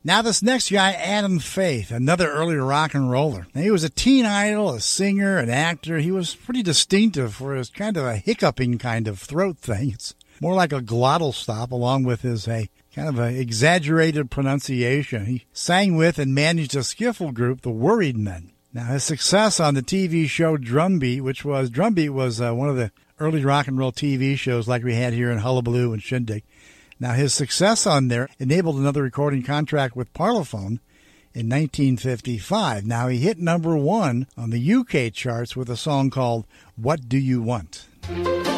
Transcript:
Now this next guy, Adam Faith, another early rock and roller. Now, he was a teen idol, a singer, an actor. He was pretty distinctive for his kind of a hiccuping kind of throat thing. It's more like a glottal stop along with his kind of an exaggerated pronunciation. He sang with and managed a skiffle group, the Worried Men. Now, his success on the TV show Drumbeat, which was one of the early rock and roll TV shows like we had here in Hullabaloo and Shindig. Now, his success on there enabled another recording contract with Parlophone in 1955. Now, he hit number 1 on the UK charts with a song called What Do You Want?